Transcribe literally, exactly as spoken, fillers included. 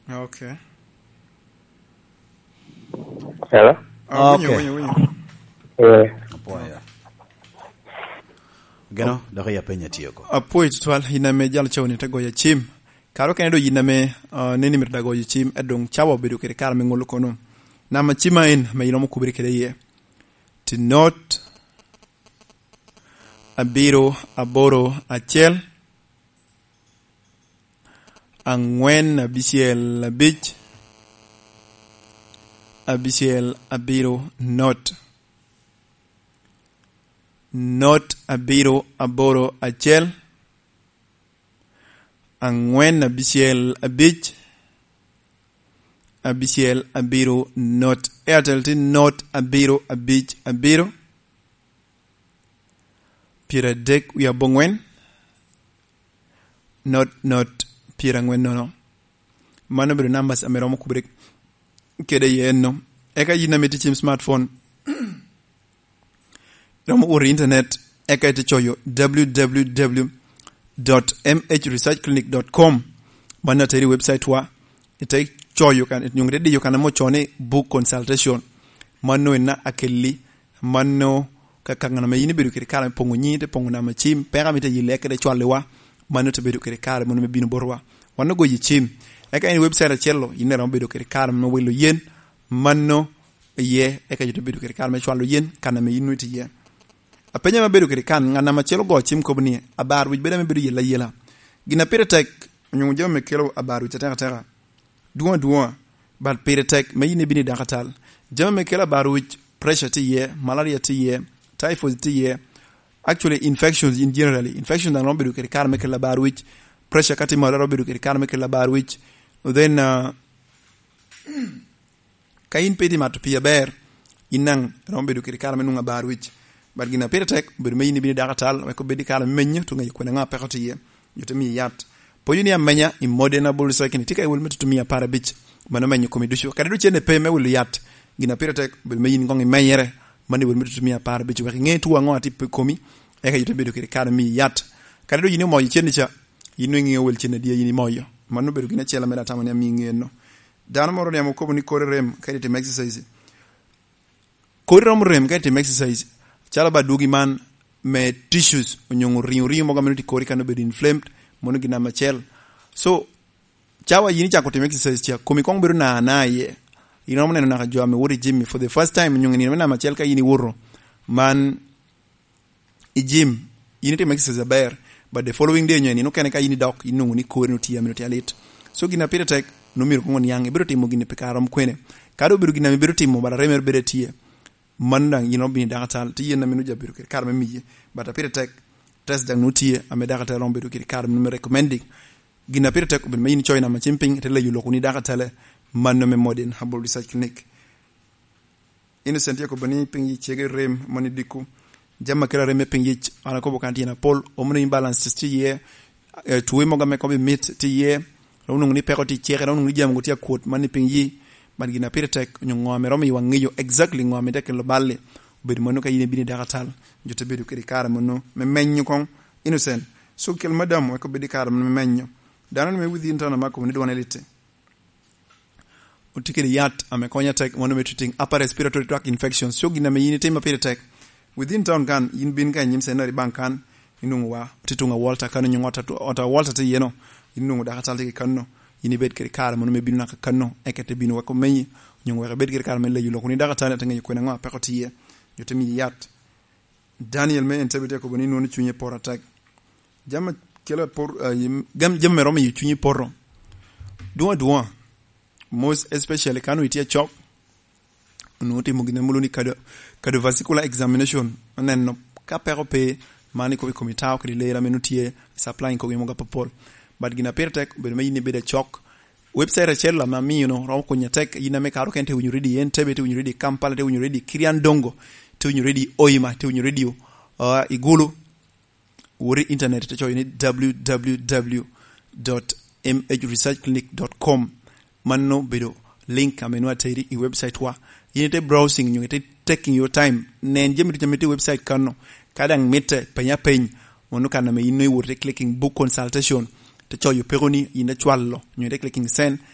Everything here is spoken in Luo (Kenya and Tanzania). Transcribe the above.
Okay. Hello? Uh, Okay. winyo, winyo, winyo. Eh, Apoya. Gano dako ya penya tiyoko. Apoy tutwal iname jal chawni te goya chim. Karo kene do iname uh, nini mirda goya chim edong chawa bedo kere kar me ngolo kono. Nama chima in me inomo kubiri kere ye. To not abiro aboro achel angwen abisiel abich abisiel abiro not not abiro aboro achel angwen abisiel abich abisiel abiro not Airtel tin not abiro abich abiro pira dek we abongwen not not pira ngwen no no mano biro numbers ameromo kubrik kede yenno eka yina meti chim smartphone romo uri internet eka ite choyo w w w dot m h research clinic dot com mana teri website wa ite choyo kan nyungre di yokana mo chone book consultation mano na akelli mano kakangana me yini biru kire kala pongo nyite pongo na machim pera mite yileke de chwale wa mano to biru kire kala mo me binu borwa wano go yichim eka any website achello yine ram biru kire kala mo welo yen mano ye eka yoto biru kire kala me chwalo yen kana me yinu ti yen apenya ma biru kire kan ngana machelo go chim ko bni abar wi beda me biru yela yela gina pere tek nyungu jom me kelo abaru tata tata duwa duwa bal pere tek me yine bini dakatal jom me kelo abaru pressure ti ye malaria ti ye typhoid ti ye actually infections in generally infections and rombe do kere kar me kala bar which pressure kati ma rombe do kere kar me kala bar which then uh, kain pedi matopia ber inang rombe do kere kar me nunga bar which bar gina petek ber me ni bi dakatal we ko bedi kala menye to ngai ko nga pekoti ye yotemi yat po yuni amenya in modern able second tika will metu tumia para beach mano menye ko midusho kada do chene pe me will yat gina petek ber me ni ngongi menyere mani will metu tumia para beach we ngetu wango ati komi eka yoto bedo kere kar mi yat kada do yini mo yini cha yinu ngi wel chene dia yini moyo manu bedo gina chela mera tamani mi ngeno dano moro ne mo ko ni kore rem kadi te exercise kore rom rem kadi te exercise chala ba dugi man me tissues nyongo riyo riyo mo gamino ti kore kanu bedo inflamed mono gina machel so chawa yini cha ko te exercise cha komi kong bedo na naye ino mo ne na ka jo me wori gym for the first time nyongo ni na machel ka yini woro man i gym yini te exercise aber but the following day nyeni no kene ka yini dok yinu ni ko no tiya minute alit so gina pire tek no mir ko ngon yange biro timo gine pe karam kwene kado biro gina biro timo bara remer bere tiye mandang yino bi dakatal tiye na minu jabiru ke karam miye but pire tek test dang no tiye ame dakatal on biro ke karam no recommending gina pire tek be mayini choina ma chimping te layu lokuni dakatale man no me modern herbal research clinic innocent yako bani pingi chege rem mani diku jamma kera reme pingich ana ko bokanti na pol o mun imbalance ti ye tuwe mo game ko be mit ti ye no ni peko ti chere no ni jam go ti akot mani pingi man gina piretek nyo ngome romi wangiyo exactly ngome tek lo balle be mo no ka yine bini dakatal jote be du kedi kara mo no me menyu kon innocent so kel madam ko be di kara me menyu danan me within tana mako ni do wanelite utikiri yat amekonya tek mo no me treating upper respiratory tract infections so gina me yine tema piretek within town kan yin bin kan nyim senari bankan inungu wa titunga walter kan nyu ngota ota walter te yeno inungu da katal te kanno yini bet kere kala mo me binu nak kanno ekete binu ko meyi nyu wa bet kere kala me leyu lokuni da katal te ngi ko nga pekoti ye yotemi yat daniel me entebete ko boni nonu chunye por attack jam kela por uh, gam jam meromi yu chunye porro duwa duwa most especially kanu itia chok noti mugine muluni kado kado vascular examination nenno kapero pe mani ko komitaw ko leera menutie supplying ko mo gapopol bad gina pertek be mayini be de chok website rachel la mami you know ro ko nyatek yina me karo kente unyu ready en tebe te unyu ready kampala te unyu ready krian dongo te unyu ready oima te unyu ready uh, igulu wori internet te choyini w w w dot m h research clinic dot com manno bedo link amenwa tayri i website wa yini browsing you te taking your time nen jemi to meti website kanno kadang mete panya pen wonu kana me yino wote clicking book consultation to choyo peroni ina chwallo you te clicking send